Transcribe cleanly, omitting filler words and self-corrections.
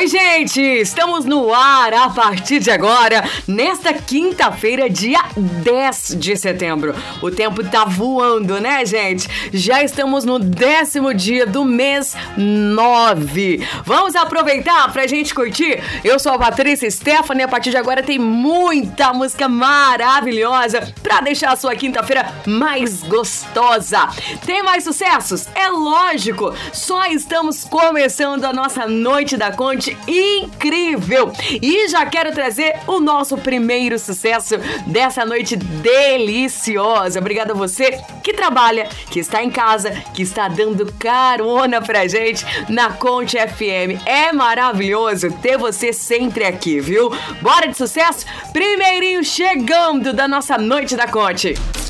Oi, gente! Estamos no ar a partir de agora, nesta quinta-feira, dia 10 de setembro. O tempo tá voando, né, gente? Já estamos no 10º dia do mês 9. Vamos aproveitar pra gente curtir? Eu sou a Patrícia Stephanie e a partir de agora tem muita música maravilhosa pra deixar a sua quinta-feira mais gostosa. Tem mais sucessos? É lógico! Só estamos começando a nossa Noite da Conte incrível! E já quero trazer o nosso primeiro sucesso dessa noite deliciosa. Obrigada a você que trabalha, que está em casa, que está dando carona pra gente na Conte FM. É maravilhoso ter você sempre aqui, viu? Bora de sucesso? Primeirinho chegando da nossa Noite da Conte.